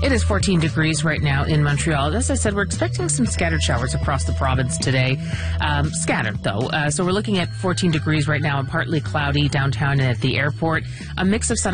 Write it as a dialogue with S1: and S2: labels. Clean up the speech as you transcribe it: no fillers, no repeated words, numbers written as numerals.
S1: It is 14 degrees right now in Montreal. As I said, we're expecting some scattered showers across the province today. Scattered, though. So we're looking at 14 degrees right now and partly cloudy downtown and at the airport. A mix of sun